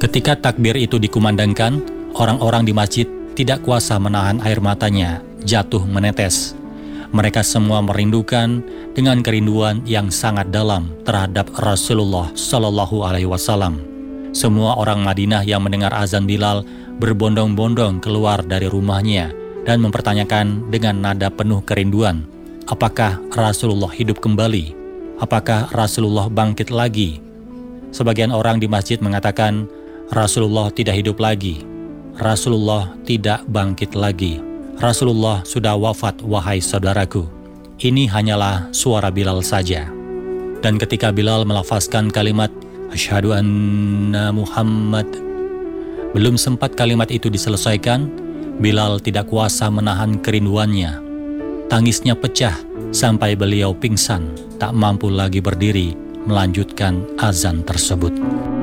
Ketika takbir itu dikumandangkan, orang-orang di masjid tidak kuasa menahan air matanya jatuh menetes. Mereka semua merindukan dengan kerinduan yang sangat dalam terhadap Rasulullah Shallallahu Alaihi Wasallam. Semua orang Madinah yang mendengar azan Bilal berbondong-bondong keluar dari rumahnya dan mempertanyakan dengan nada penuh kerinduan, apakah Rasulullah hidup kembali? Apakah Rasulullah bangkit lagi? Sebagian orang di masjid mengatakan, Rasulullah tidak hidup lagi. Rasulullah tidak bangkit lagi. Rasulullah sudah wafat, wahai saudaraku. Ini hanyalah suara Bilal saja. Dan ketika Bilal melafazkan kalimat Asyhadu anna Muhammad, belum sempat kalimat itu diselesaikan, Bilal tidak kuasa menahan kerinduannya. Tangisnya pecah sampai beliau pingsan, tak mampu lagi berdiri melanjutkan azan tersebut.